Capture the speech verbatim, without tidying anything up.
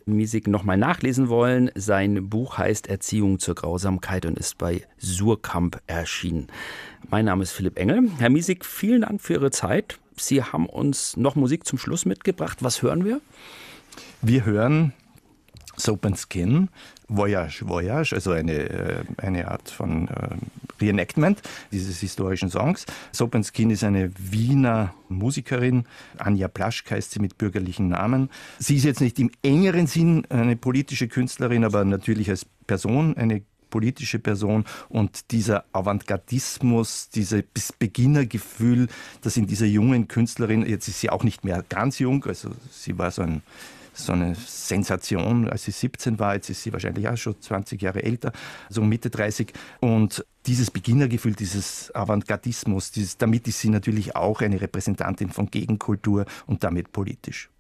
Misik nochmal nachlesen wollen, sein Buch heißt Erziehung zur Grausamkeit und ist bei Suhrkamp erschienen. Mein Name ist Philipp Engel. Herr Misik, vielen Dank für Ihre Zeit. Sie haben uns noch Musik zum Schluss mitgebracht. Was hören wir? Wir hören Soap and Skin, Voyage, Voyage, also eine, eine Art von äh, Reenactment dieses historischen Songs. Soap and Skin ist eine Wiener Musikerin, Anja Plaschk heißt sie mit bürgerlichen Namen. Sie ist jetzt nicht im engeren Sinn eine politische Künstlerin, aber natürlich als Person eine politische Person, und dieser Avantgardismus, dieses Beginnergefühl, das in dieser jungen Künstlerin, jetzt ist sie auch nicht mehr ganz jung, also sie war so ein so eine Sensation, als sie siebzehn war. Jetzt ist sie wahrscheinlich auch schon zwanzig Jahre älter, so Mitte dreißig. Und dieses Beginnergefühl, dieses Avantgardismus, dieses, damit ist sie natürlich auch eine Repräsentantin von Gegenkultur und damit politisch.